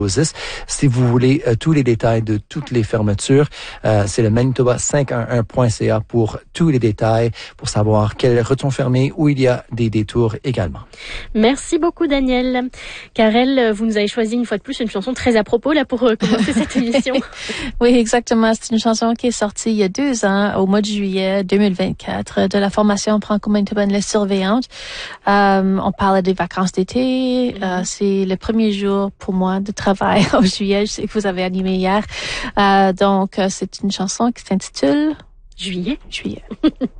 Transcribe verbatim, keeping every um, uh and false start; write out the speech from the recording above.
Si vous voulez euh, tous les détails de toutes les fermetures, euh, c'est le manitoba cinq un un point c a pour tous les détails, pour savoir quels routes sont fermées, où il y a des détours également. Merci beaucoup, Daniel. Karel, vous nous avez choisi une fois de plus une chanson très à propos là pour euh, commencer cette émission. Oui, exactement. C'est une chanson qui est sortie il y a deux ans, au mois de juillet deux mille vingt-quatre, de la formation franco-manitobaine Les Surveillantes. Euh, on parle des vacances d'été. Mm-hmm. Euh, c'est le premier jour pour moi de travail en juillet. Je sais que vous avez animé hier. Euh, donc, c'est une chanson qui s'intitule Juillet. Juillet.